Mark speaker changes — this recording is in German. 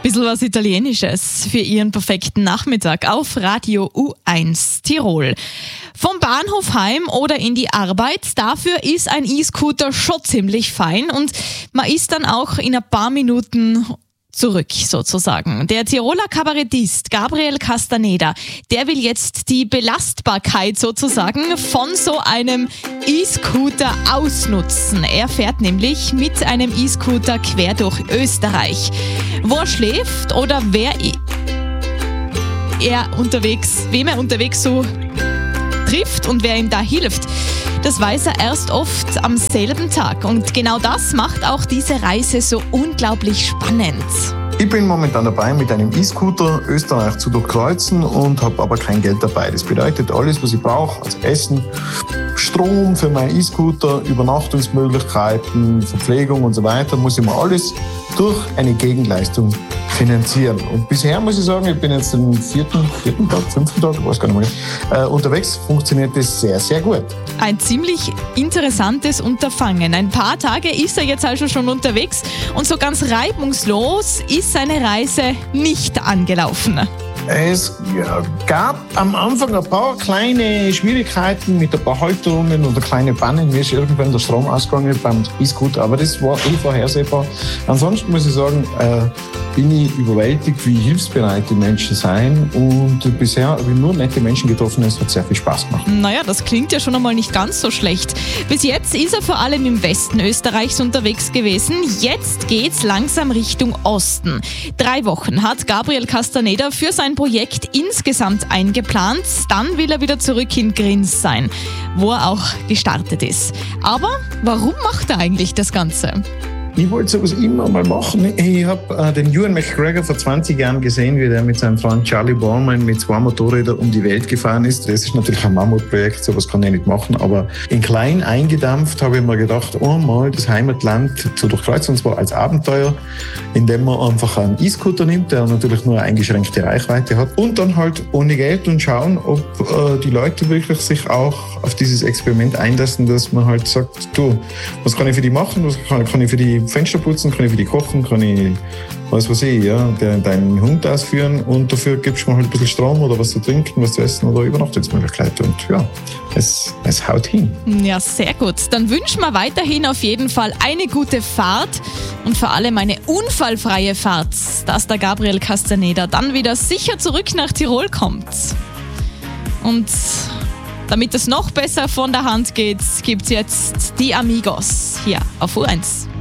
Speaker 1: Bisschen was Italienisches für Ihren perfekten Nachmittag auf Radio U1 Tirol. Vom Bahnhof heim oder in die Arbeit, dafür ist ein E-Scooter schon ziemlich fein und man ist dann auch in ein paar Minuten zurück sozusagen. Der Tiroler Kabarettist Gabriel Castaneda, der will jetzt die Belastbarkeit sozusagen von so einem E-Scooter ausnutzen. Er fährt nämlich mit einem E-Scooter quer durch Österreich. Wo er schläft oder wem er unterwegs so trifft und wer ihm da hilft, das weiß er erst oft am selben Tag. Und genau das macht auch diese Reise so unglaublich spannend.
Speaker 2: Ich bin momentan dabei, mit einem E-Scooter Österreich zu durchkreuzen und habe aber kein Geld dabei. Das bedeutet, alles, was ich brauche, also Essen, Strom für meinen E-Scooter, Übernachtungsmöglichkeiten, Verpflegung und so weiter, muss ich mir alles durch eine Gegenleistung finanzieren. Und bisher muss ich sagen, ich bin jetzt den fünften Tag, ich weiß gar nicht mehr, unterwegs, funktioniert das sehr, sehr gut.
Speaker 1: Ein ziemlich interessantes Unterfangen. Ein paar Tage ist er jetzt also schon unterwegs und so ganz reibungslos ist seine Reise nicht angelaufen.
Speaker 2: Es gab am Anfang ein paar kleine Schwierigkeiten mit ein paar Halterungen oder kleine Pannen. Mir ist irgendwann der Strom ausgegangen beim E-Scooter, aber das war vorhersehbar. Ansonsten muss ich sagen, bin ich überwältigt, wie hilfsbereit die Menschen sind. Und bisher habe ich nur nette Menschen getroffen. Es hat sehr viel Spaß gemacht.
Speaker 1: Naja, das klingt ja schon einmal nicht ganz so schlecht. Bis jetzt ist er vor allem im Westen Österreichs unterwegs gewesen. Jetzt geht's langsam Richtung Osten. 3 Wochen hat Gabriel Castaneda für sein Projekt insgesamt eingeplant. Dann will er wieder zurück in Grins sein, wo er auch gestartet ist. Aber warum macht er eigentlich das Ganze?
Speaker 2: Ich wollte sowas immer mal machen. Ich habe den Ewan McGregor vor 20 Jahren gesehen, wie der mit seinem Freund Charlie Borman mit 2 Motorrädern um die Welt gefahren ist. Das ist natürlich ein Mammutprojekt, sowas kann ich nicht machen. Aber in klein eingedampft habe ich mir gedacht, mal das Heimatland zu durchkreuzen, und zwar als Abenteuer, indem man einfach einen E-Scooter nimmt, der natürlich nur eine eingeschränkte Reichweite hat, und dann halt ohne Geld und schauen, ob die Leute wirklich sich auch auf dieses Experiment einlassen, dass man halt sagt, du, was kann ich für die machen, was kann ich für die Fenster putzen, kann ich für die kochen, kann ich, was weiß ich, deinen Hund ausführen, und dafür gibst du mir halt ein bisschen Strom oder was zu trinken, was zu essen oder Übernachtungsmöglichkeiten, und ja, es haut hin.
Speaker 1: Ja, sehr gut. Dann wünschen wir weiterhin auf jeden Fall eine gute Fahrt und vor allem eine unfallfreie Fahrt, dass der Gabriel Castaneda dann wieder sicher zurück nach Tirol kommt. Und damit es noch besser von der Hand geht, gibt's jetzt die Amigos hier auf U1.